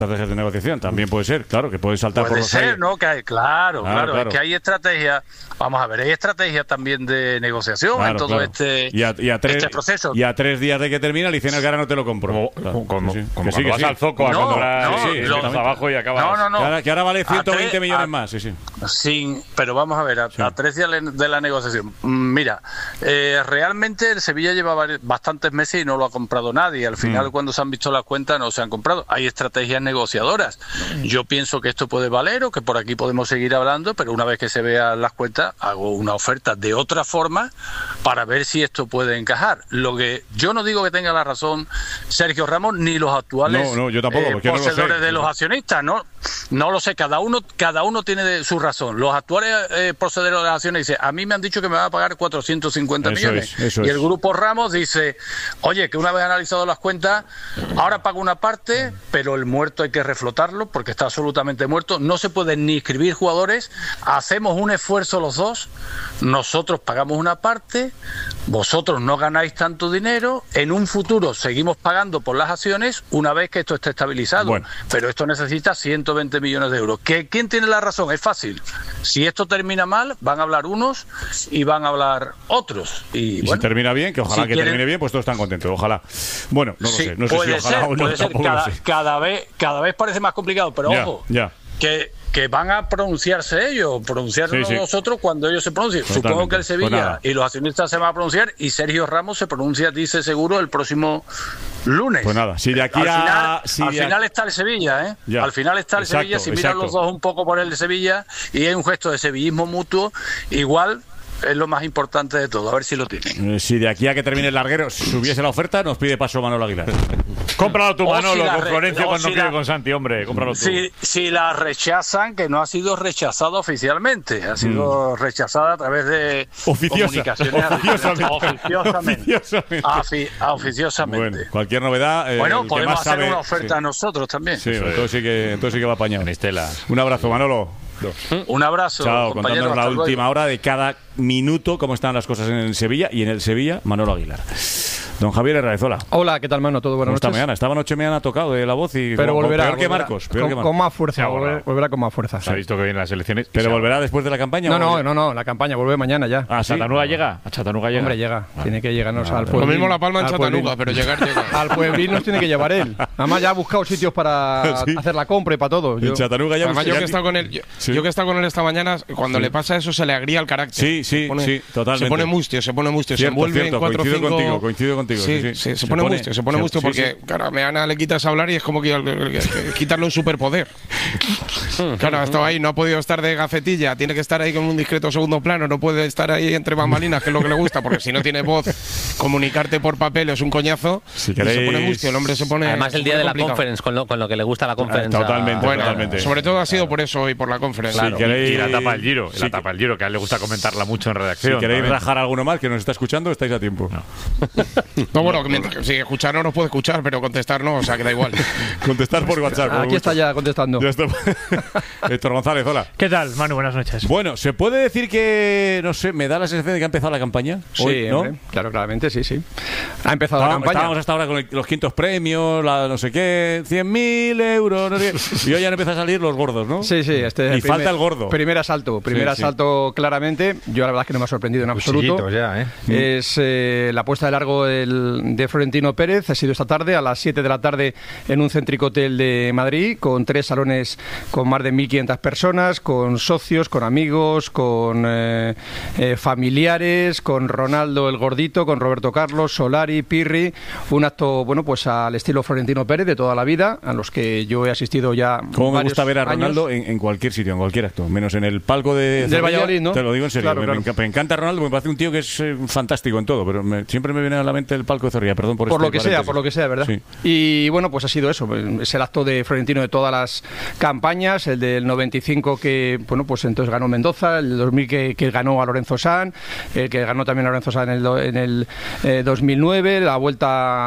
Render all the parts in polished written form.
estrategias de negociación, también puede ser, claro, que puede saltar por los aires. ¿No? Claro, es que hay estrategias, vamos a ver, hay estrategias también de negociación en todo este proceso. Y a 3 días de que termina, le dicen que ahora no te lo compro. Como vas al zoco a comprar abajo y acabas... Que ahora vale 120 millones más, pero vamos a ver, a 3 días de la negociación. Mira, realmente el Sevilla lleva bastantes meses y no lo ha comprado nadie. Al final, cuando se han visto las cuentas, no se han comprado. Hay estrategias negociadoras. Yo pienso que esto puede valer o que por aquí podemos seguir hablando, pero una vez que se vean las cuentas, hago una oferta de otra forma para ver si esto puede encajar. Lo que yo no digo que tenga la razón Sergio Ramos ni los actuales yo tampoco, poseedores de los accionistas, no lo sé, cada uno tiene su razón. Los actuales poseedores de las acciones dicen, a mí me han dicho que me van a pagar 450 millones. Y el grupo Ramos dice, oye, que una vez analizado las cuentas, ahora pago una parte, pero el muerto hay que reflotarlo porque está absolutamente muerto, no se pueden ni inscribir jugadores, hacemos un esfuerzo los dos, nosotros pagamos una parte, vosotros no ganáis tanto dinero, en un futuro seguimos pagando por las acciones una vez que esto esté estabilizado, pero esto necesita 120 millones de euros. ¿Quién tiene la razón? Es fácil. Si esto termina mal, van a hablar unos y van a hablar otros. Y si termina bien, que ojalá termine bien, pues todos están contentos, ojalá. Bueno, no lo sé, no sé si ojalá o no. Puede ser, cada vez parece más complicado, pero ojo, que van a pronunciarse ellos, pronunciarnos nosotros cuando ellos se pronuncien. Totalmente. Supongo que el Sevilla y los accionistas se van a pronunciar y Sergio Ramos se pronuncia, dice seguro, el próximo lunes. Pues nada, si de aquí al final está el Sevilla, al final está el Sevilla, si miran los dos un poco por el de Sevilla y hay un gesto de sevillismo mutuo, igual es lo más importante de todo, a ver si lo tienen. Si de aquí a que termine el larguero subiese la oferta, nos pide paso Manolo Aguilar. Cómpralo tú, Manolo, con Florencio cuando quede con Santi, hombre, cómpralo tú. Si la rechazan, que no ha sido rechazada oficialmente, ha sido rechazada a través de comunicaciones oficiosamente. Bueno, cualquier novedad. Podemos hacer una oferta a nosotros también. Sí, entonces sí que va apañado. Un abrazo, Manolo. Un abrazo. Chao, contándonos la última hora de cada minuto cómo están las cosas en Sevilla y en el Sevilla, Manolo Aguilar. Don Javier Herraezola. Hola, ¿qué tal, mano? ¿Todo buenas noches? Esta noche me han tocado de la voz y pero volverá, peor que Marcos. Con más fuerza, volverá con más fuerza. Se ha visto que vienen las elecciones. ¿Pero volverá después de la campaña? No, la campaña vuelve mañana ya. ¿A Chattanooga llega? Hombre, llega. Tiene que llegarnos al pueblo. Lo mismo La Palma en Chattanooga, pero llega. Al pueblín nos tiene que llevar él. Además ya ha buscado sitios para hacer la compra y para todo. En Chattanooga ya. Además, yo que he estado con él esta mañana, cuando le pasa eso se le agría el carácter. Sí, totalmente. Se pone mustio, se envuelve en 4 o 5... Coincido contigo. Sí, se pone mustio porque, claro, a Meana le quitas a hablar y es como que quitarle un superpoder. Claro, ha estado ahí, no ha podido estar de gacetilla, tiene que estar ahí con un discreto segundo plano, no puede estar ahí entre bambalinas, que es lo que le gusta, porque si no tiene voz, comunicarte por papel es un coñazo. Si queréis... Se pone mustio, el hombre se pone. Además, el día de la conference, con lo que le gusta la conference. Totalmente. Sobre todo ha sido por eso y por la conference. Claro. Y la tapa del Giro, que a él le gusta comentarla mucho en redacción. Si queréis rajar alguno más que nos está escuchando, estáis a tiempo. No, bueno, si escuchar no nos puede escuchar, pero contestar no, o sea que da igual. Contestar por WhatsApp. Aquí está ya contestando. Ya está. Héctor González, hola. ¿Qué tal, Manu? Buenas noches. Bueno, ¿se puede decir que, no sé, me da la sensación de que ha empezado la campaña? Hoy, sí, ¿no? Hombre, claro, claramente, sí. Ha empezado la campaña. Estábamos hasta ahora con los quintos premios, la no sé qué, 100.000 euros, no sé qué, y hoy ya empiezan a salir los gordos, ¿no? Sí, y falta el gordo. Primer asalto claramente. Yo la verdad es que no me ha sorprendido en absoluto. Ya, Es la puesta de largo de Florentino Pérez, ha sido esta tarde a las 7 de la tarde en un céntrico hotel de Madrid, con 3 salones con más de 1.500 personas, con socios, con amigos, con familiares, con Ronaldo el Gordito, con Roberto Carlos, Solari, Pirri, un acto, bueno, pues al estilo Florentino Pérez de toda la vida, a los que yo he asistido ya. Como me gusta ver a Ronaldo en cualquier sitio, en cualquier acto, menos en el palco del Valladolid, ¿no? Te lo digo en serio, claro. Me encanta Ronaldo, me parece un tío que es fantástico en todo, pero siempre me viene a la mente el palco de Zorrilla, perdón por lo que sea, ¿verdad? Sí. Y bueno, pues ha sido eso, es el acto de Florentino de todas las campañas, el del 95 que, bueno, pues entonces ganó Mendoza, el 2000 que ganó a Lorenzo Sanz, el que ganó también a Lorenzo Sanz en el 2009, la vuelta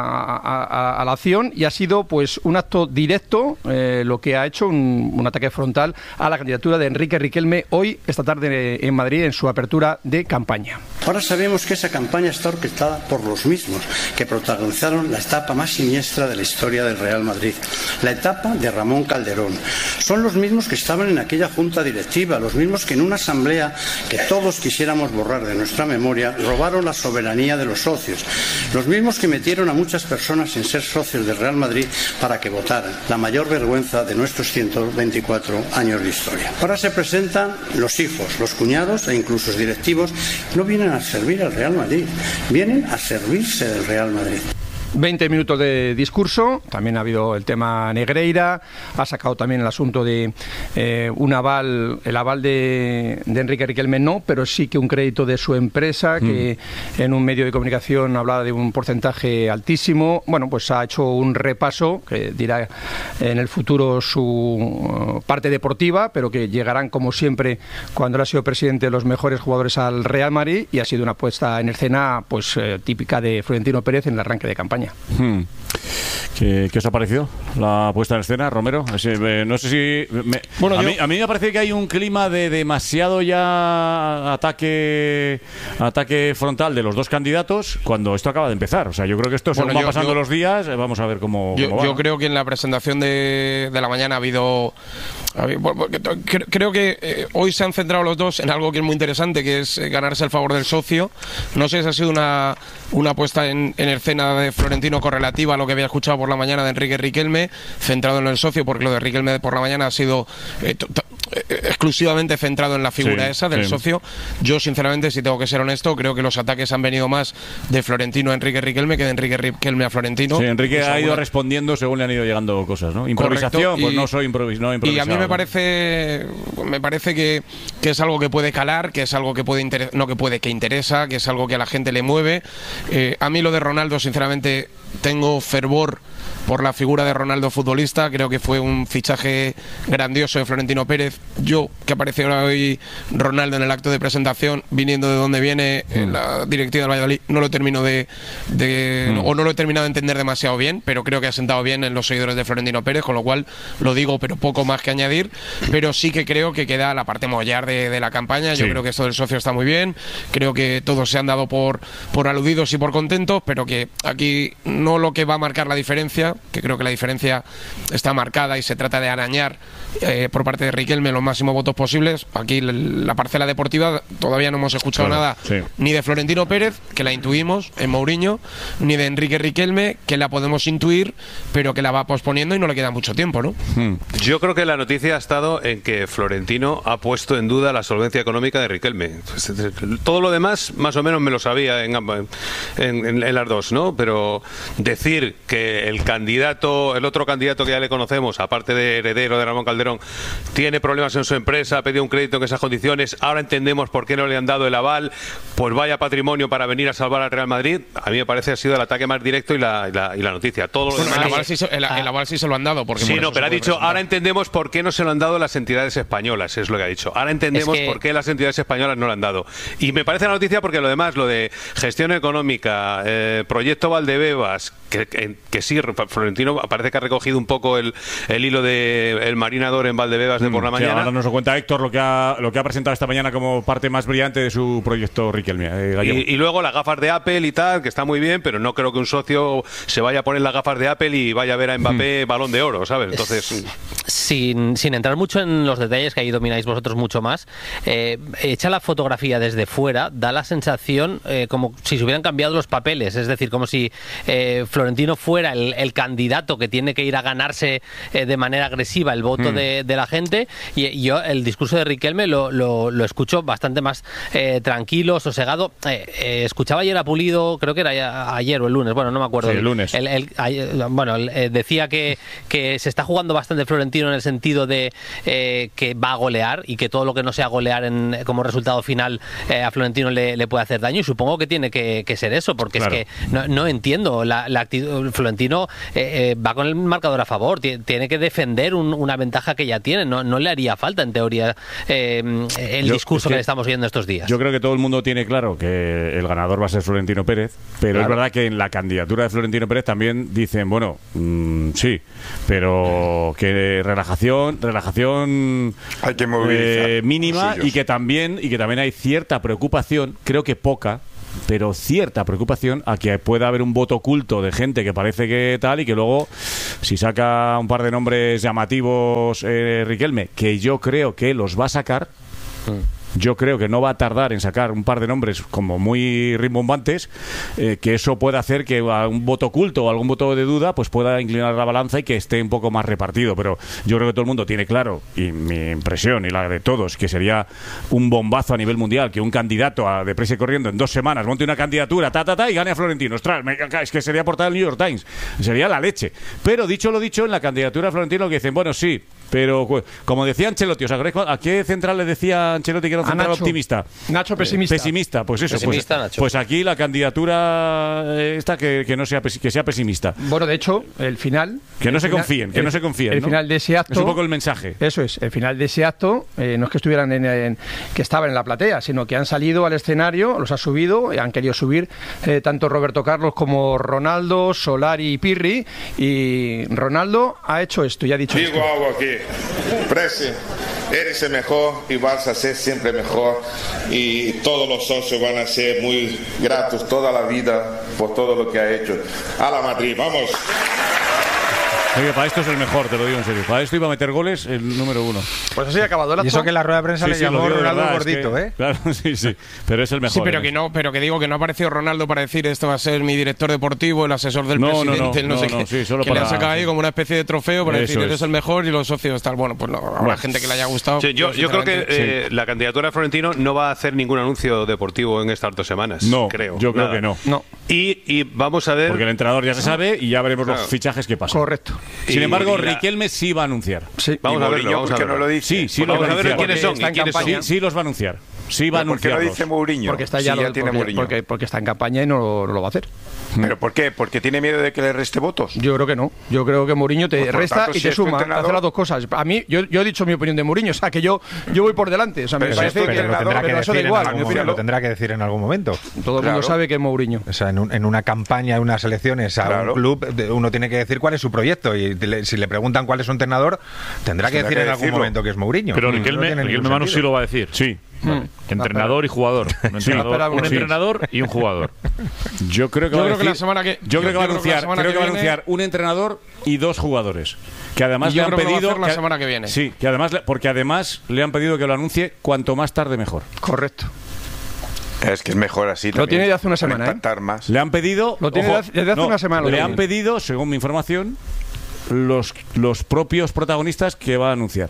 a la acción, y ha sido pues un acto directo lo que ha hecho un ataque frontal a la candidatura de Enrique Riquelme hoy, esta tarde en Madrid, en su apertura de campaña. Ahora sabemos que esa campaña está orquestada por los mismos que protagonizaron la etapa más siniestra de la historia del Real Madrid, la etapa de Ramón Calderón. Son los mismos que estaban en aquella junta directiva, los mismos que en una asamblea que todos quisiéramos borrar de nuestra memoria, robaron la soberanía de los socios, los mismos que metieron a muchas personas sin ser socios del Real Madrid para que votaran, la mayor vergüenza de nuestros 124 años de historia. Ahora se presentan los hijos, los cuñados e incluso los directivos. No vienen a servir al Real Madrid, vienen a servirse del Real Madrid. 20 minutos de discurso, también ha habido el tema Negreira, ha sacado también el asunto de el aval de Enrique Riquelme no, pero sí que un crédito de su empresa, que en un medio de comunicación hablaba de un porcentaje altísimo. Bueno, pues ha hecho un repaso que dirá en el futuro su parte deportiva, pero que llegarán como siempre cuando él ha sido presidente los mejores jugadores al Real Madrid, y ha sido una puesta en escena pues típica de Florentino Pérez en el arranque de campaña. ¿Qué os ha parecido la puesta en escena, Romero? No sé si... a mí me parece que hay un clima de demasiado ya ataque frontal de los dos candidatos cuando esto acaba de empezar. O sea, yo creo que esto se va pasando los días. Vamos a ver cómo va. Yo creo que en la presentación de la mañana ha habido... Creo que hoy se han centrado los dos en algo que es muy interesante, que es ganarse el favor del socio. No sé si ha sido una puesta en escena de Florentino correlativa a lo que había escuchado por la mañana de Enrique Riquelme, centrado en el socio, porque lo de Riquelme por la mañana ha sido exclusivamente centrado en la figura esa del socio. Yo, sinceramente, si tengo que ser honesto, creo que los ataques han venido más de Florentino a Enrique Riquelme que de Enrique Riquelme a Florentino. Sí, Enrique ha ido respondiendo según le han ido llegando cosas, ¿no? Improvisación, pues no soy improvisado. Y a mí me parece que es algo que puede calar, que es algo que que interesa, que es algo que a la gente le mueve. A mí lo de Ronaldo, sinceramente, tengo fervor por la figura de Ronaldo futbolista. Creo que fue un fichaje grandioso de Florentino Pérez. Yo, que apareció hoy Ronaldo en el acto de presentación, viniendo de donde viene, en la directiva del Valladolid, no lo termino o no lo he terminado de entender demasiado bien, pero creo que ha sentado bien en los seguidores de Florentino Pérez, con lo cual lo digo, pero poco más que añadir. Pero sí que creo que queda la parte mollar de la campaña. Yo creo que esto del socio está muy bien, creo que todos se han dado por aludidos y por contentos, pero que aquí no lo que va a marcar la diferencia, que creo que la diferencia está marcada y se trata de arañar por parte de Riquelme los máximos votos posibles. Aquí la parcela deportiva todavía no hemos escuchado nada ni de Florentino Pérez, que la intuimos en Mourinho, ni de Enrique Riquelme, que la podemos intuir, pero que la va posponiendo y no le queda mucho tiempo, ¿no? Yo creo que la noticia ha estado en que Florentino ha puesto en duda la solvencia económica de Riquelme. Todo lo demás más o menos me lo sabía en las dos, ¿no? Pero decir que el otro candidato que ya le conocemos, aparte de heredero de Ramón Calderón, tiene problemas en su empresa, ha pedido un crédito en esas condiciones, ahora entendemos por qué no le han dado el aval, pues vaya patrimonio para venir a salvar al Real Madrid. A mí me parece que ha sido el ataque más directo y la noticia. Todo lo demás, el aval sí se lo han dado. Porque pero ha dicho, ahora entendemos por qué no se lo han dado las entidades españolas, es lo que ha dicho. Ahora entendemos por qué las entidades españolas no lo han dado. Y me parece la noticia porque lo demás, lo de gestión económica, proyecto Valdebebas, que sí, Florentino parece que ha recogido un poco el hilo del marinador en Valdebebas de por la mañana. Ahora nos lo cuenta Héctor lo que ha presentado esta mañana como parte más brillante de su proyecto Riquelme. Y luego las gafas de Apple y tal, que está muy bien, pero no creo que un socio se vaya a poner las gafas de Apple y vaya a ver a Mbappé Balón de Oro, ¿sabes? Entonces, sin entrar mucho en los detalles, que ahí domináis vosotros mucho más, hecha la fotografía desde fuera, da la sensación como si se hubieran cambiado los papeles, es decir, como si Florentino fuera el candidato que tiene que ir a ganarse de manera agresiva el voto de la gente, y yo el discurso de Riquelme lo escucho bastante más tranquilo, sosegado. Escuchaba ayer a Pulido, creo que era ayer o el lunes, bueno, no me acuerdo. Sí, el lunes. Decía que se está jugando bastante Florentino en el sentido de que va a golear y que todo lo que no sea golear como resultado final a Florentino le puede hacer daño, y supongo que tiene que ser eso, porque es que no entiendo la actitud. Florentino va con el marcador a favor, tiene que defender una ventaja que ya tiene, no le haría falta en teoría el discurso que le estamos viendo estos días. Yo creo que todo el mundo tiene claro que el ganador va a ser Florentino Pérez, pero es verdad que en la candidatura de Florentino Pérez también dicen, bueno, sí, pero que relajación hay que movilizar mínima y que también hay cierta preocupación, creo que poca, pero cierta preocupación a que pueda haber un voto oculto de gente que parece que tal y que luego, si saca un par de nombres llamativos Riquelme, que yo creo que los va a sacar, yo creo que no va a tardar en sacar un par de nombres como muy rimbombantes, que eso pueda hacer que a un voto oculto o algún voto de duda pues pueda inclinar la balanza y que esté un poco más repartido. Pero yo creo que todo el mundo tiene claro, y mi impresión y la de todos, que sería un bombazo a nivel mundial que un candidato a deprisa y corriendo en 2 semanas monte una candidatura y gane a Florentino. Ostras, es que sería portada del New York Times, sería la leche. Pero dicho lo dicho, en la candidatura a Florentino que dicen, bueno, sí, pero como decía Ancelotti, ¿os acordáis a qué central le decía Ancelotti que era un central optimista? Nacho pesimista. Pesimista, pues eso. Pesimista, Nacho. Pues aquí la candidatura esta que no sea que sea pesimista. Bueno, de hecho, el final... Que no se confíen, El ¿no? final de ese acto... Es un poco el mensaje. Eso es, el final de ese acto, no es que estuvieran que estaban en la platea, sino que han salido al escenario, los ha subido, han querido subir tanto Roberto Carlos como Ronaldo, Solari y Pirri, y Ronaldo ha hecho esto, ya ha dicho Digo algo aquí. Presi, eres el mejor y vas a ser siempre mejor y todos los socios van a ser muy gratos toda la vida por todo lo que ha hecho. A la Madrid, vamos. Oye, para esto es el mejor, te lo digo en serio. Para esto iba a meter goles el número 1. Pues así ha acabado el acto. Y eso que en la rueda de prensa le llamó Ronaldo gordito, ¿eh? Claro, sí. Pero es el mejor. Sí, pero que digo que no ha aparecido Ronaldo para decir esto va a ser mi director deportivo, el asesor del presidente, no sé qué. Sí, solo que para, le ha sacado ahí como una especie de trofeo para eso decir eres el mejor y los socios tal. Bueno, pues no, habrá gente que le haya gustado. Sí, yo creo que la candidatura de Florentino no va a hacer ningún anuncio deportivo en estas 2 semanas. No, creo. Yo creo que no. Y vamos a ver... Porque el entrenador ya se sabe y ya veremos los fichajes que pasan. Correcto. Sin embargo, Riquelme sí va a anunciar. Sí. Vamos a verlo. No lo dice. Sí, los va a anunciar. ¿Quiénes son? Sí, los va a anunciar. Sí va a anunciar. ¿Por qué lo dice Mourinho? Porque está ya, porque está en campaña y no lo va a hacer. ¿Pero por qué? ¿Porque tiene miedo de que le reste votos? Yo creo que no. Yo creo que Mourinho te resta y te suma. Hace las dos cosas. A mí, yo he dicho mi opinión de Mourinho. O sea, que yo voy por delante. O sea, me parece que lo tendrá que decir en algún momento. Todo el mundo sabe que es Mourinho. O sea, en una campaña, en unas elecciones a un club, uno tiene que decir cuál es su proyecto. Y si le preguntan cuál es su entrenador, tendrá que decir en algún momento que es Mourinho. Pero Riquelme Manu sí lo va a decir. Sí. Vale. Entrenador y jugador. Un entrenador y un jugador. Yo creo que va a anunciar un entrenador y 2 jugadores. Que además le han pedido la semana que viene. Sí, que además porque además le han pedido que lo anuncie cuanto más tarde mejor. Correcto. Es que es mejor así. Lo tiene de hace una semana. Más. Le han pedido. Lo tiene desde hace una semana. Le han pedido, según mi información, los propios protagonistas que va a anunciar.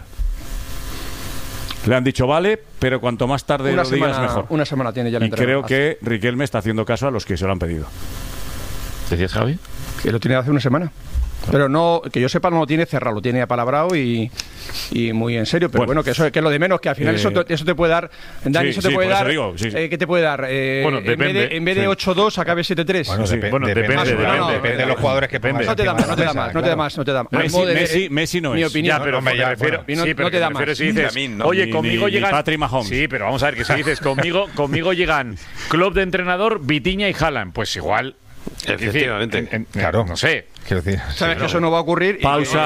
Le han dicho vale, pero cuanto más tarde lo digas mejor. Una semana tiene ya el entrenador. Y creo que Riquelme está haciendo caso a los que se lo han pedido. ¿Decías, Javi? Que lo tiene hace una semana. Pero no, que yo sepa, no lo tiene cerrado, lo tiene apalabrado y muy en serio. Pero bueno, que eso que es lo de menos, que al final eso te puede dar. Dani, eso te puede dar. ¿Qué te puede dar? Bueno, depende. En vez de 8-2, acabe 7-3. Bueno, depende de los jugadores que pongas. No te da más. Messi no es. Mi opinión. Ya, pero me refiero. No te da más. Si dices, oye, conmigo llegan. Patrick Mahomes. Sí, pero vamos a ver, que si dices, conmigo llegan club de entrenador, Vitinha y Haaland, pues igual. Efectivamente. Claro. No sé. Sabes que eso no va a ocurrir.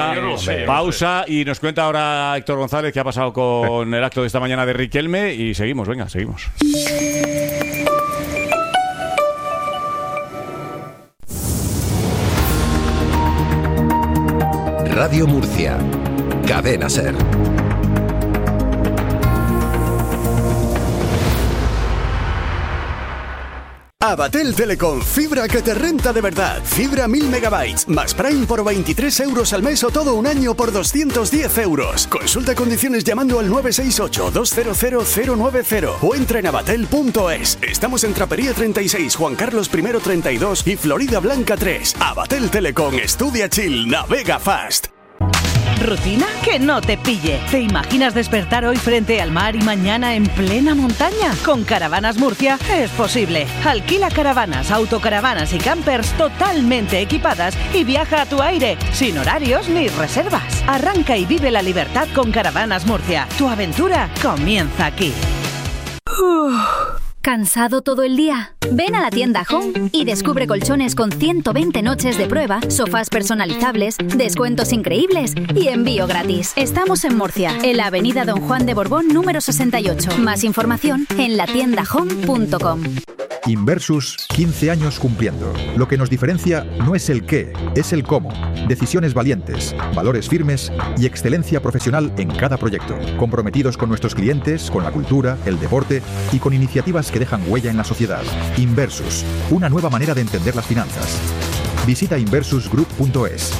Pausa y nos cuenta ahora Héctor González qué ha pasado con el acto de esta mañana de Riquelme y seguimos. Radio Murcia, Cadena SER. Abatel Telecom, fibra que te renta de verdad. Fibra 1000 megabytes, más Prime por 23 euros al mes o todo un año por 210 euros. Consulta condiciones llamando al 968-200-090 o entra en abatel.es. Estamos en Trapería 36, Juan Carlos I 32 y Florida Blanca 3. Abatel Telecom, estudia chill, navega fast. ¿Rutina? Que no te pille. ¿Te imaginas despertar hoy frente al mar y mañana en plena montaña? Con Caravanas Murcia es posible. Alquila caravanas, autocaravanas y campers totalmente equipadas y viaja a tu aire, sin horarios ni reservas. Arranca y vive la libertad con Caravanas Murcia. Tu aventura comienza aquí. ¿Cansado todo el día? Ven a la tienda Home y descubre colchones con 120 noches de prueba, sofás personalizables, descuentos increíbles y envío gratis. Estamos en Murcia, en la avenida Don Juan de Borbón número 68. Más información en latiendahome.com. Inversus, 15 años cumpliendo. Lo que nos diferencia no es el qué, es el cómo. Decisiones valientes, valores firmes y excelencia profesional en cada proyecto. Comprometidos con nuestros clientes, con la cultura, el deporte y con iniciativas que dejan huella en la sociedad. Inversus, una nueva manera de entender las finanzas. Visita inversusgroup.es.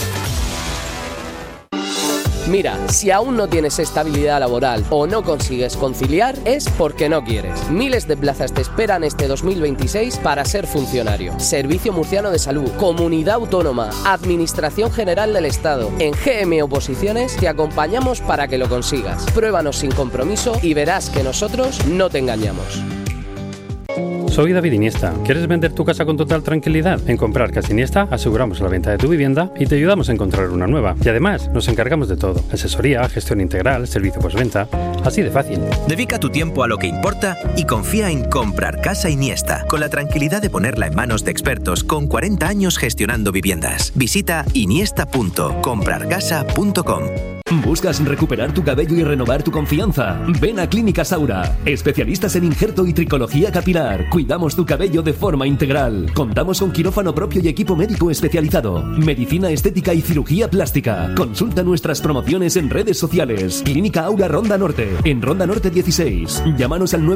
Mira, si aún no tienes estabilidad laboral o no consigues conciliar, es porque no quieres. Miles de plazas te esperan este 2026 para ser funcionario. Servicio Murciano de Salud, Comunidad Autónoma, Administración General del Estado. En GM Oposiciones te acompañamos para que lo consigas. Pruébanos sin compromiso y verás que nosotros no te engañamos. Soy David Iniesta. ¿Quieres vender tu casa con total tranquilidad? En Comprar Casa Iniesta aseguramos la venta de tu vivienda y te ayudamos a encontrar una nueva. Y además nos encargamos de todo: asesoría, gestión integral, servicio postventa. Así de fácil. Dedica tu tiempo a lo que importa y confía en Comprar Casa Iniesta, con la tranquilidad de ponerla en manos de expertos con 40 años gestionando viviendas. Visita iniesta.comprarcasa.com. ¿Buscas recuperar tu cabello y renovar tu confianza? Ven a Clínica Saura, especialistas en injerto y tricología capilar. Cuidamos tu cabello de forma integral. Contamos con quirófano propio y equipo médico especializado, medicina estética y cirugía plástica. Consulta nuestras promociones en redes sociales. Clínica Aura Ronda Norte, en Ronda Norte 16. Llámanos al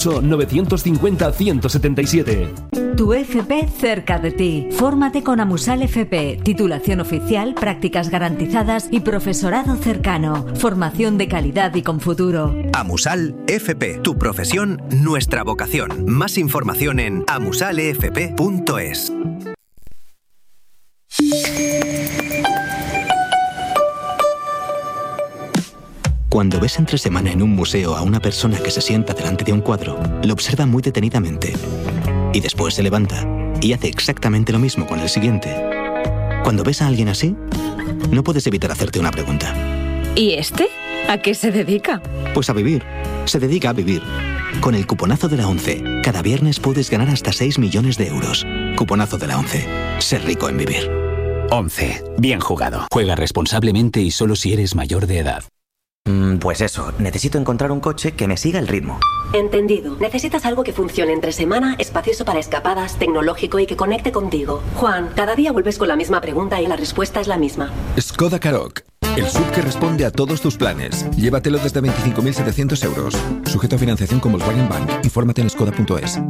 968-950-177. Tu FP cerca de ti. Fórmate con Amusal FP. Titulación oficial, prácticas garantizadas y profesorado cercano. Formación de calidad y con futuro. Amusal FP. Tu profesión, nuestra vocación. Más información en amusalfp.es. Cuando ves entre semana en un museo a una persona que se sienta delante de un cuadro, lo observa muy detenidamente y después se levanta y hace exactamente lo mismo con el siguiente. Cuando ves a alguien así, no puedes evitar hacerte una pregunta. ¿Y este? ¿A qué se dedica? Pues a vivir. Se dedica a vivir. Con el cuponazo de la ONCE, cada viernes puedes ganar hasta 6 millones de euros. Cuponazo de la ONCE. Ser rico en vivir. ONCE. Bien jugado. Juega responsablemente y solo si eres mayor de edad. Pues eso, necesito encontrar un coche que me siga el ritmo. Entendido. Necesitas algo que funcione entre semana, espacioso para escapadas, tecnológico y que conecte contigo. Juan, cada día vuelves con la misma pregunta y la respuesta es la misma. Skoda Karoq. El SUV que responde a todos tus planes. Llévatelo desde 25.700 euros. Sujeto a financiación con Volkswagen Bank. Infórmate en skoda.es.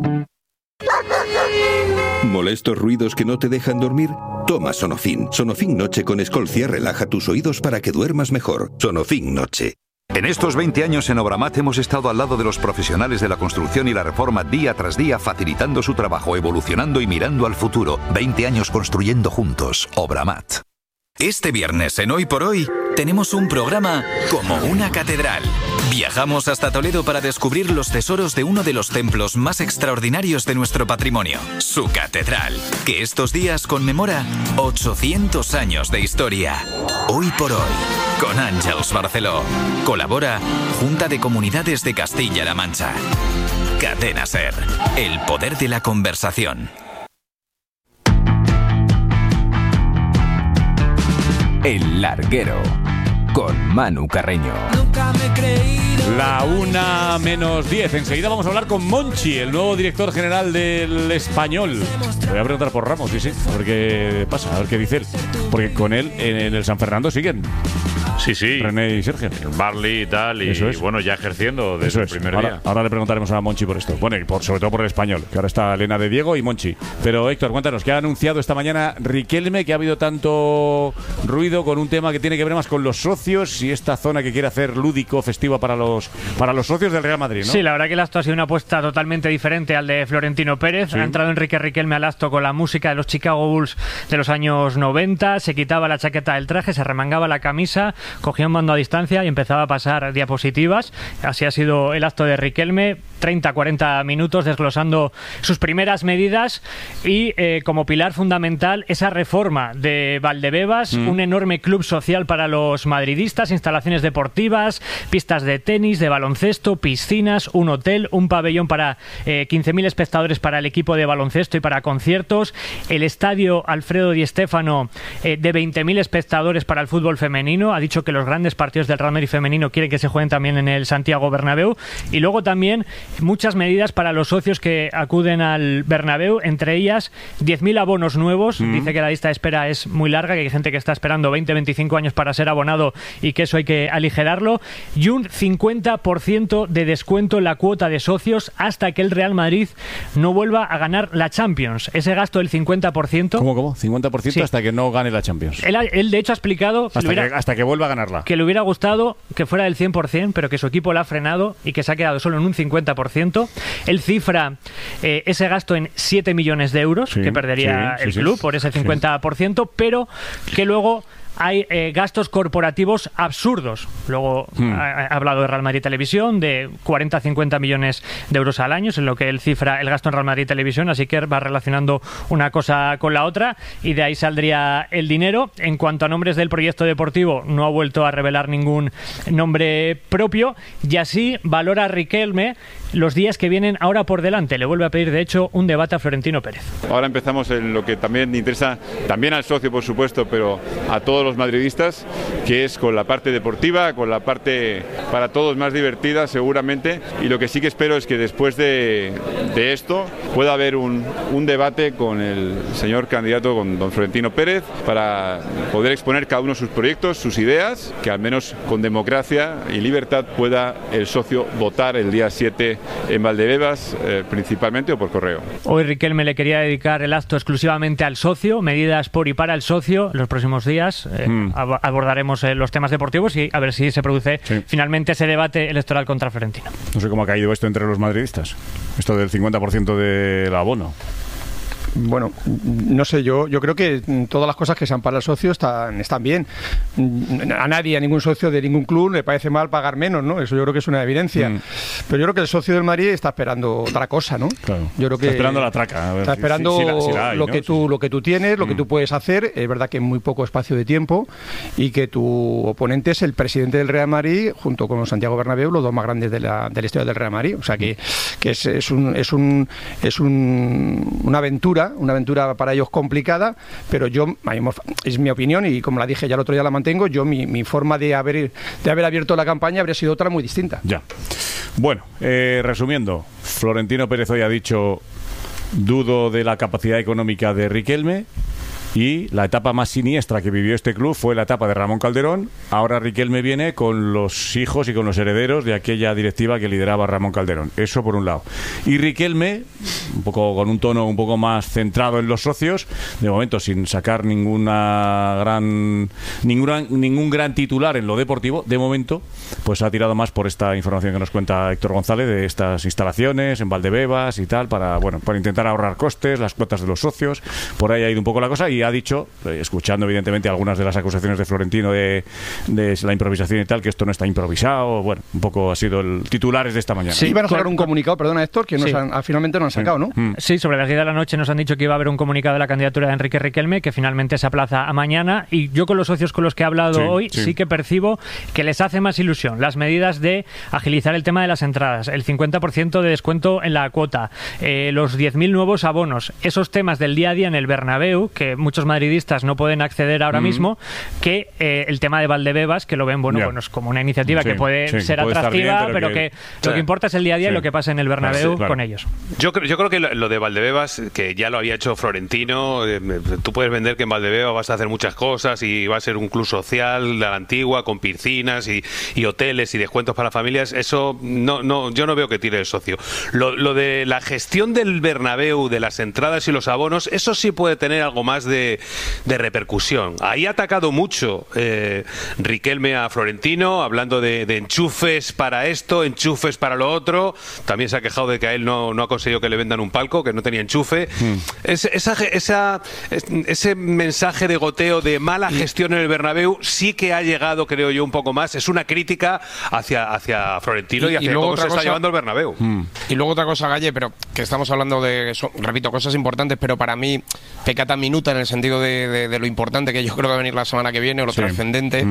¿Molestos ruidos que no te dejan dormir? Toma Sonofin. Sonofin Noche con Escolcia relaja tus oídos para que duermas mejor. Sonofin Noche. En estos 20 años en Obramat hemos estado al lado de los profesionales de la construcción y la reforma día tras día, facilitando su trabajo, evolucionando y mirando al futuro. 20 años construyendo juntos. Obramat. Este viernes en Hoy por Hoy tenemos un programa como una catedral. Viajamos hasta Toledo para descubrir los tesoros de uno de los templos más extraordinarios de nuestro patrimonio, su catedral, que estos días conmemora 800 años de historia. Hoy por Hoy, con Àngels Barceló. Colabora Junta de Comunidades de Castilla-La Mancha. Cadena SER, el poder de la conversación. El Larguero, con Manu Carreño. La 1:10. Enseguida vamos a hablar con Monchi, el nuevo director general del Español. Le voy a preguntar por Ramos, sí, a ver qué pasa, a ver qué dice él. Porque con él en el San Fernando siguen Sí. René y Sergio. El Barley y tal, y bueno, ya ejerciendo desde el primer día. Ahora le preguntaremos a Monchi por esto. Bueno, y sobre todo por el español, que ahora está Elena de Diego y Monchi. Pero Héctor, cuéntanos, ¿qué ha anunciado esta mañana Riquelme? Que ha habido tanto ruido con un tema que tiene que ver más con los socios y esta zona que quiere hacer lúdico, festiva para los socios del Real Madrid, ¿no? Sí, la verdad que el acto ha sido una apuesta totalmente diferente al de Florentino Pérez. Ha entrado Enrique Riquelme al acto con la música de los Chicago Bulls de los años 90, se quitaba la chaqueta del traje, se remangaba la camisa, cogía un mando a distancia y empezaba a pasar diapositivas. Así ha sido el acto de Riquelme, 30-40 minutos desglosando sus primeras medidas y como pilar fundamental esa reforma de Valdebebas, un enorme club social para los madridistas, instalaciones deportivas, pistas de tenis, de baloncesto, piscinas, un hotel, un pabellón para 15.000 espectadores para el equipo de baloncesto y para conciertos, el estadio Alfredo Di Stéfano de 20.000 espectadores para el fútbol femenino. Ha dicho que los grandes partidos del Real Madrid femenino quieren que se jueguen también en el Santiago Bernabéu, y luego también muchas medidas para los socios que acuden al Bernabéu, entre ellas 10.000 abonos nuevos. Dice que la lista de espera es muy larga, que hay gente que está esperando 20-25 años para ser abonado y que eso hay que aligerarlo, y un 50% de descuento en la cuota de socios hasta que el Real Madrid no vuelva a ganar la Champions. Ese gasto del 50%... ¿Cómo? 50% sí. Hasta que no gane la Champions. Él de hecho ha explicado... Hasta que vuelva a ganarla. Que le hubiera gustado que fuera del 100%, pero que su equipo la ha frenado y que se ha quedado solo en un 50%. Él cifra ese gasto en 7 millones de euros que perdería el club por ese 50%, pero que luego hay gastos corporativos absurdos. Luego ha hablado de Real Madrid Televisión, de 40-50 millones de euros al año, es en lo que él cifra el gasto en Real Madrid Televisión, así que va relacionando una cosa con la otra y de ahí saldría el dinero. En cuanto a nombres del proyecto deportivo, no ha vuelto a revelar ningún nombre propio, y así valora Riquelme los días que vienen ahora por delante. Le vuelve a pedir, de hecho, un debate a Florentino Pérez. Ahora empezamos en lo que también interesa, también al socio, por supuesto, pero a todos los madridistas, que es con la parte deportiva, con la parte para todos más divertida, seguramente, y lo que sí que espero es que después de esto pueda haber un debate con el señor candidato, con don Florentino Pérez, para poder exponer cada uno sus proyectos, sus ideas, que al menos con democracia y libertad pueda el socio votar el día 7 en Valdebebas, principalmente, o por correo. Hoy Riquelme le quería dedicar el acto exclusivamente al socio, medidas por y para el socio. En los próximos días abordaremos los temas deportivos y a ver si se produce finalmente ese debate electoral contra Florentino. No sé cómo ha caído esto entre los madridistas, esto del 50% del abono. Bueno, no sé, yo creo que todas las cosas que sean para el socio están bien. A nadie, a ningún socio de ningún club le parece mal pagar menos, ¿no? Eso yo creo que es una evidencia. Pero yo creo que el socio del Madrid está esperando otra cosa, ¿no? Claro. Yo creo que está esperando la traca. A ver, está esperando si la hay, lo, ¿no? que tú tienes, lo que tú puedes hacer. Es verdad que en muy poco espacio de tiempo, y que tu oponente es el presidente del Real Madrid junto con Santiago Bernabéu, los dos más grandes de la historia del Real Madrid. O sea que es una aventura para ellos complicada, pero es mi opinión, y como la dije ya el otro día la mantengo. Mi forma de haber abierto la campaña habría sido otra muy distinta. Ya. Bueno, resumiendo, Florentino Pérez hoy ha dicho: dudo de la capacidad económica de Riquelme, y la etapa más siniestra que vivió este club fue la etapa de Ramón Calderón. Ahora Riquelme viene con los hijos y con los herederos de aquella directiva que lideraba Ramón Calderón. Eso por un lado. Y Riquelme, un poco con un tono un poco más centrado en los socios, de momento sin sacar ningún gran titular en lo deportivo, de momento, pues ha tirado más por esta información que nos cuenta Héctor González de estas instalaciones en Valdebebas y tal, para intentar ahorrar costes, las cuotas de los socios. Por ahí ha ido un poco la cosa, y ha dicho, escuchando evidentemente algunas de las acusaciones de Florentino de la improvisación y tal, que esto no está improvisado. Bueno, un poco ha sido el titulares de esta mañana. Sí, iban a sacar un comunicado, perdona Héctor, que finalmente no han sacado, ¿no? Sí, sobre las 10 de la noche nos han dicho que iba a haber un comunicado de la candidatura de Enrique Riquelme, que finalmente se aplaza a mañana, y yo con los socios con los que he hablado hoy sí que percibo que les hace más ilusión las medidas de agilizar el tema de las entradas, el 50% de descuento en la cuota, los 10.000 nuevos abonos, esos temas del día a día en el Bernabéu, que muchos madridistas no pueden acceder ahora mismo, que el tema de Valdebebas, que lo ven, bueno, es como una iniciativa que puede ser atractiva, bien, pero que lo que importa es el día a día y lo que pasa en el Bernabéu con ellos. Yo creo que lo de Valdebebas, que ya lo había hecho Florentino, tú puedes vender que en Valdebebas vas a hacer muchas cosas y va a ser un club social de la antigua, con piscinas y hoteles y descuentos para familias. Eso yo no veo que tire el socio. Lo de la gestión del Bernabéu, de las entradas y los abonos, eso sí puede tener algo más de repercusión. Ahí ha atacado mucho Riquelme a Florentino, hablando de enchufes para esto, enchufes para lo otro. También se ha quejado de que a él no ha conseguido que le vendan un palco, que no tenía enchufe. Ese mensaje de goteo de mala gestión en el Bernabéu sí que ha llegado, creo yo, un poco más. Es una crítica hacia Florentino y hacia cómo se está llevando el Bernabéu. Y luego otra cosa, Galle, pero que estamos hablando de, repito, cosas importantes, pero para mí pecata minuta en el sentido de lo importante que yo creo que va a venir la semana que viene, o lo trascendente,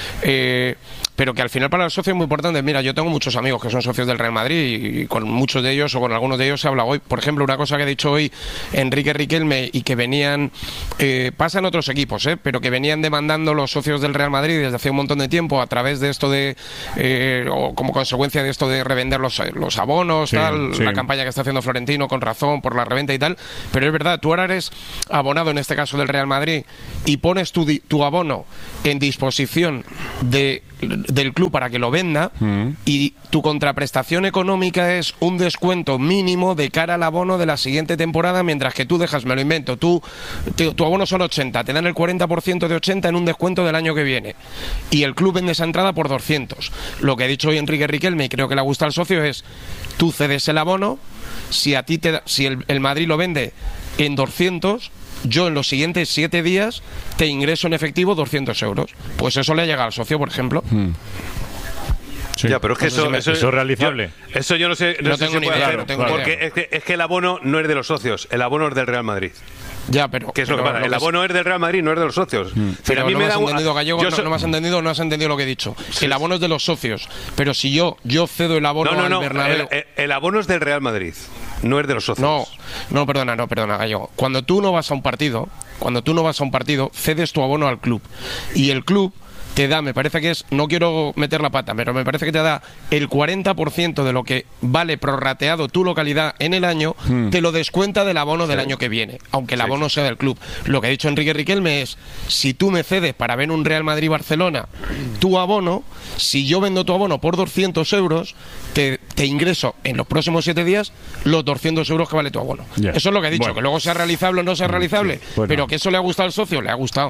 pero que al final para el socio es muy importante. Mira, yo tengo muchos amigos que son socios del Real Madrid y con muchos de ellos o con algunos de ellos se habla hoy. Por ejemplo, una cosa que ha dicho hoy Enrique Riquelme y que venían, pasa en otros equipos, pero que venían demandando los socios del Real Madrid desde hace un montón de tiempo a través de esto de, o como consecuencia de esto de revender los abonos, la campaña que está haciendo Florentino con razón por la reventa y tal, pero es verdad, tú ahora eres abonado en este caso del Real Madrid y pones tu abono en disposición del club para que lo venda y tu contraprestación económica es un descuento mínimo de cara al abono de la siguiente temporada, mientras que tú dejas, me lo invento, tu abono son 80, te dan el 40% de 80 en un descuento del año que viene y el club vende esa entrada por 200. Lo que ha dicho hoy Enrique Riquelme y creo que le gusta al socio es, tú cedes el abono, si el Madrid lo vende en 200, yo en los siguientes 7 días te ingreso en efectivo 200 euros. Pues eso le ha llegado al socio, por ejemplo. Sí. Ya, pero es que eso es realizable. Eso yo no sé. No tengo ni idea. Porque es que el abono no es de los socios, el abono es del Real Madrid. Ya, pero ¿qué es lo que pasa? El abono es del Real Madrid, no es de los socios. Pero a mí me da entendido, Gallego, no me has entendido, no has entendido lo que he dicho. El abono es de los socios, pero si yo cedo el abono al Bernabéu, el abono es del Real Madrid, no es de los socios. No, perdona, Gallego. Cuando tú no vas a un partido, cedes tu abono al club y el club te da, me parece que es, no quiero meter la pata, pero me parece que te da el 40% de lo que vale prorrateado tu localidad en el año, te lo descuenta del abono del año que viene, aunque el abono sea del club. Lo que ha dicho Enrique Riquelme es, si tú me cedes para ver un Real Madrid-Barcelona tu abono, si yo vendo tu abono por 200 euros, te ingreso en los próximos 7 días los 200 euros que vale tu abono. Eso es lo que ha dicho, que luego sea realizable o no sea realizable, pero que eso le ha gustado al socio, le ha gustado.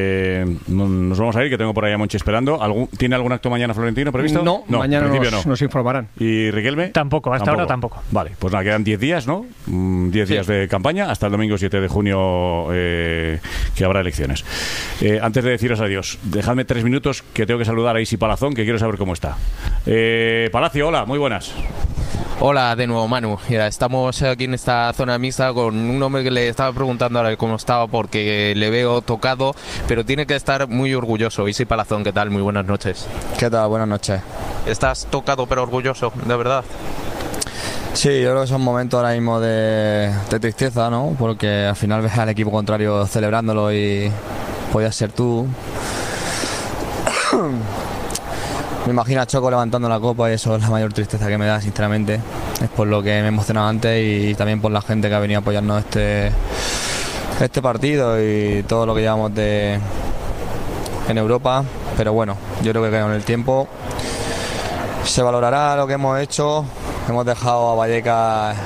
Nos vamos a ir, que tengo por ahí a Monchi esperando. ¿Tiene algún acto mañana Florentino previsto? No, mañana nos informarán. ¿Y Riquelme? Tampoco, hasta ahora tampoco. Vale, pues nada, quedan 10 días, ¿no? 10 días de campaña hasta el domingo 7 de junio que habrá elecciones. Antes de deciros adiós, dejadme 3 minutos que tengo que saludar a Isi Palazón, que quiero saber cómo está. Palacio, hola, muy buenas. Hola de nuevo, Manu. Mira, estamos aquí en esta zona mixta con un hombre que le estaba preguntando ahora cómo estaba porque le veo tocado, pero tiene que estar muy orgulloso. Isi Palazón, ¿qué tal? Muy buenas noches. ¿Qué tal? Buenas noches. ¿Estás tocado pero orgulloso, de verdad? Sí, yo creo que son momentos ahora mismo de tristeza, ¿no? Porque al final ves al equipo contrario celebrándolo y podías ser tú. Me imagino a Choco levantando la copa y eso es la mayor tristeza que me da, sinceramente. Es por lo que me he emocionado antes y también por la gente que ha venido a apoyarnos este partido y todo lo que llevamos en Europa. Pero bueno, yo creo que con el tiempo se valorará lo que hemos hecho. Hemos dejado a Vallecas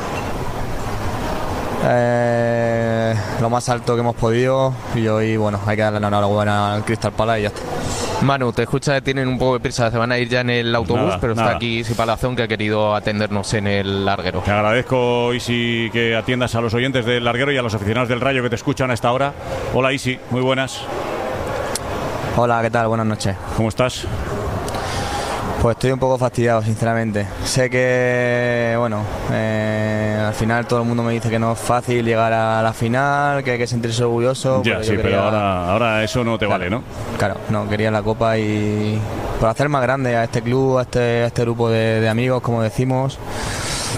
lo más alto que hemos podido y hoy, bueno, hay que darle la enhorabuena al Crystal Palace y ya está. Manu, te escucha que tienen un poco de prisa, se van a ir ya en el autobús, pero está aquí Isi Palazón, que ha querido atendernos en el larguero. Te agradezco, Isi, que atiendas a los oyentes del larguero y a los aficionados del Rayo que te escuchan a esta hora. Hola, Isi, muy buenas. Hola, ¿qué tal? Buenas noches. ¿Cómo estás? Pues estoy un poco fastidiado, sinceramente. Sé que, bueno, al final todo el mundo me dice que no es fácil llegar a la final, que hay que sentirse orgulloso. Ya, sí, pero ahora eso no te vale, ¿no? Claro, no, quería la copa y por hacer más grande a este club, a este grupo de amigos, como decimos.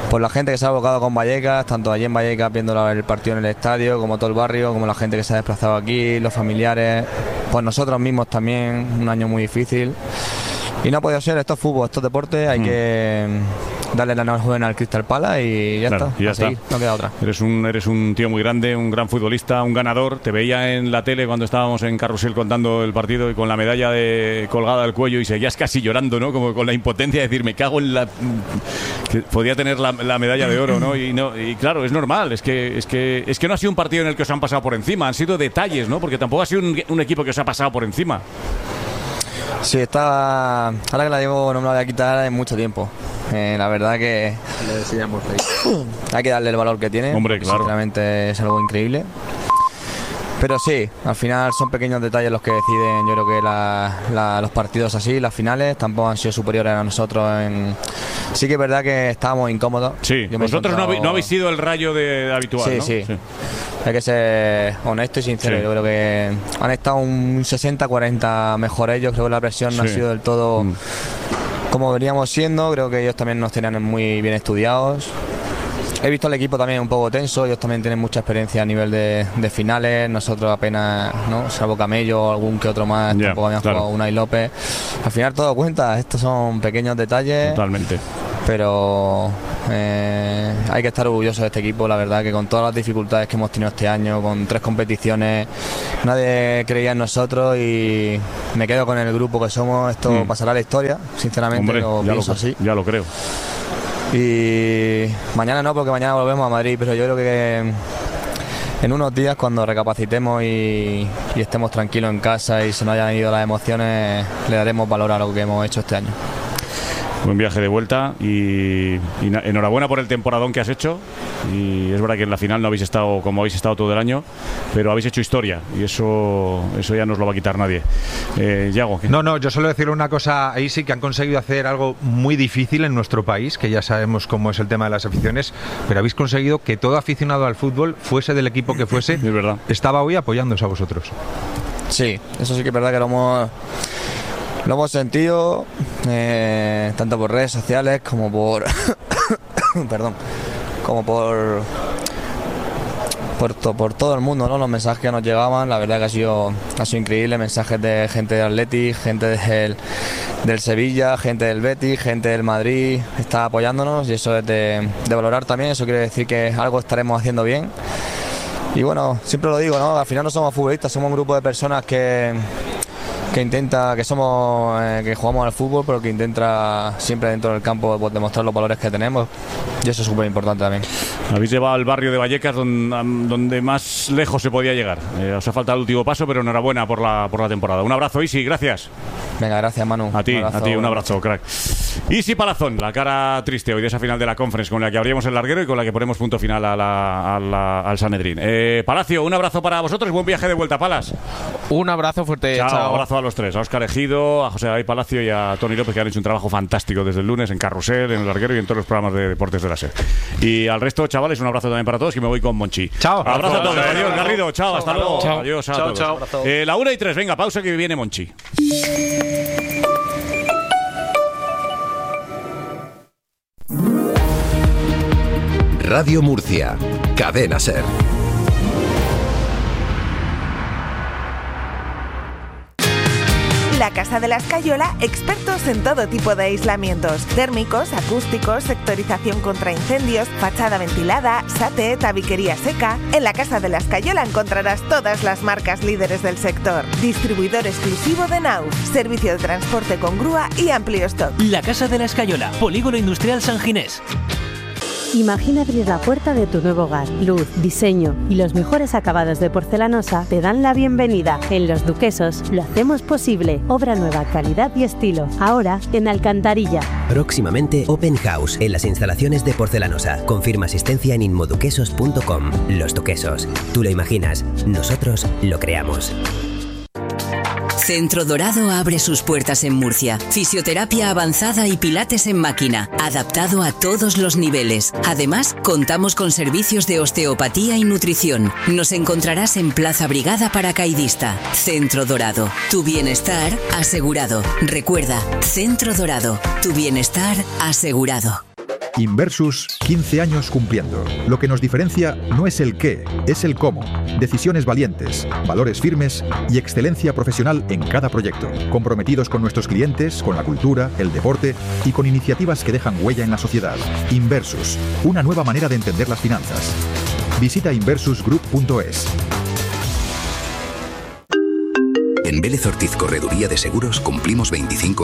por la gente que se ha abocado con Vallecas, tanto allí en Vallecas viendo el partido en el estadio, como todo el barrio, como la gente que se ha desplazado aquí, los familiares, pues nosotros mismos también, un año muy difícil. Y no ha podido ser, esto es fútbol, esto es deporte, hay que darle la enhorabuena al Crystal Palace y ya está, y ya está. Seguir, no queda otra. Eres un tío muy grande, un gran futbolista, un ganador. Te veía en la tele cuando estábamos en Carrusel contando el partido y con la medalla colgada al cuello y seguías casi llorando, ¿no? Como con la impotencia de decir, me cago en la... que podía tener la medalla de oro, ¿no? Y claro, es normal, es que no ha sido un partido en el que os han pasado por encima, han sido detalles, ¿no? Porque tampoco ha sido un equipo que os ha pasado por encima. Sí, ahora que la llevo no me la voy a quitar en mucho tiempo. La verdad que hay que darle el valor que tiene. Hombre, claro. Sinceramente es algo increíble. Pero sí, al final son pequeños detalles los que deciden. Yo creo que los partidos así, las finales, tampoco han sido superiores a nosotros. Sí que es verdad que estábamos incómodos. Sí, vosotros no habéis sido el Rayo de habitual, sí, ¿no? Sí. Hay que ser honesto y sincero. Sí. Yo creo que han estado un 60-40 mejor ellos. Creo que la presión no ha sido del todo como veníamos siendo. Creo que ellos también nos tenían muy bien estudiados. He visto al equipo también un poco tenso, ellos también tienen mucha experiencia a nivel de finales, nosotros apenas, ¿no? Salvo Camello, algún que otro más, tampoco habían jugado Unai López. Al final todo cuenta, estos son pequeños detalles. Totalmente. Pero hay que estar orgullosos de este equipo, la verdad que con todas las dificultades que hemos tenido este año, con 3 competiciones, nadie creía en nosotros y me quedo con el grupo que somos, esto pasará a la historia, sinceramente. Hombre, lo pienso así. Ya lo creo. Y mañana no, porque mañana volvemos a Madrid, pero yo creo que en unos días, cuando recapacitemos y estemos tranquilos en casa y se nos hayan ido las emociones, le daremos valor a lo que hemos hecho este año. Buen viaje de vuelta y enhorabuena por el temporadón que has hecho. Y es verdad que en la final no habéis estado como habéis estado todo el año, pero habéis hecho historia y eso ya no os lo va a quitar nadie. Yago, ¿qué? No, yo solo decirle una cosa. Ahí sí que han conseguido hacer algo muy difícil en nuestro país, que ya sabemos cómo es el tema de las aficiones, pero habéis conseguido que todo aficionado al fútbol, fuese del equipo que fuese, es verdad, estaba hoy apoyándoos a vosotros. Sí, eso sí que es verdad que lo hemos sentido, tanto por redes sociales como por perdón, como por todo el mundo, ¿no? Los mensajes que nos llegaban, la verdad que ha sido increíble. Mensajes de gente del Athletic, gente del Sevilla, gente del Betis, gente del Madrid, está apoyándonos y eso es de valorar también. Eso quiere decir que algo estaremos haciendo bien. Y bueno, siempre lo digo, ¿no? Al final no somos futbolistas, somos un grupo de personas que jugamos al fútbol, pero que intenta siempre dentro del campo pues, demostrar los valores que tenemos, y eso es súper importante también. Habéis llevado al barrio de Vallecas donde más lejos se podía llegar. Os ha faltado el último paso, pero enhorabuena por la temporada. Un abrazo, Isi, gracias. Venga, gracias, Manu. A ti, un abrazo, crack. Isi Palazón, la cara triste hoy de esa final de la Conference, con la que abríamos el larguero y con la que ponemos punto final al Sanedrín. Palacio, un abrazo para vosotros y buen viaje de vuelta, Palas. Un abrazo fuerte. Chao. Abrazo a los tres, a Óscar Ejido, a José David Palacio y a Tony López, que han hecho un trabajo fantástico desde el lunes en Carrusel, en el larguero y en todos los programas de deportes de la SER. Y al resto, chavales, un abrazo también para todos y me voy con Monchi. Chao. Abrazo a todos. Adiós, Garrido. Chao, hasta luego. Chao. Adiós a todos. Chao. La 1:03, venga, pausa que viene Monchi. Radio Murcia, Cadena SER. La Casa de la Escayola, expertos en todo tipo de aislamientos: térmicos, acústicos, sectorización contra incendios, fachada ventilada, SATE, tabiquería seca. En la Casa de la Escayola encontrarás todas las marcas líderes del sector. Distribuidor exclusivo de Nauf, servicio de transporte con grúa y amplio stock. La Casa de la Escayola, Polígono Industrial San Ginés. Imagina abrir la puerta de tu nuevo hogar. Luz, diseño y los mejores acabados de porcelanosa te dan la bienvenida. En Los Duquesos lo hacemos posible. Obra nueva, calidad y estilo. Ahora en Alcantarilla. Próximamente Open House en las instalaciones de Porcelanosa. Confirma asistencia en inmoduquesos.com. Los Duquesos. Tú lo imaginas, nosotros lo creamos. Centro Dorado abre sus puertas en Murcia. Fisioterapia avanzada y pilates en máquina, adaptado a todos los niveles. Además, contamos con servicios de osteopatía y nutrición. Nos encontrarás en Plaza Brigada Paracaidista. Centro Dorado. Tu bienestar asegurado. Recuerda, Centro Dorado. Tu bienestar asegurado. Inversus, 15 años cumpliendo. Lo que nos diferencia no es el qué, es el cómo. Decisiones valientes, valores firmes y excelencia profesional en cada proyecto. Comprometidos con nuestros clientes, con la cultura, el deporte y con iniciativas que dejan huella en la sociedad. Inversus, una nueva manera de entender las finanzas. Visita inversusgroup.es. En Vélez Ortiz Correduría de Seguros cumplimos 25